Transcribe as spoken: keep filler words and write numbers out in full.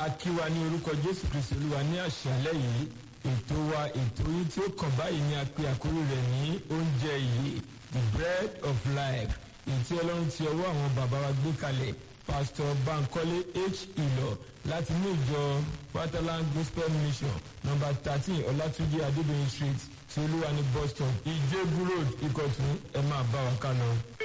a kí wa ní orúkọ Jésù Kristi Olúwa ní àṣálẹ́ yìí. Ètò wa ètò yìí tí ó kàn báyìí ni a pe àkórí rẹ̀ ní oúnjẹ ìyè, the bread of life. Èyí tí Ọlọ́run ti ọwọ́ àwọn bàbá wa gbé kalẹ̀. Pastor Bankole H. Ilo láti ní ìjọ Fatherland Gospel Mission number thirteen Ọlátúnjí Adédoyin Street tí Olúwa ní bus stop Ìjẹ̀bú Road Ìkọ̀tún. Ẹ máa bá wa ká lọ.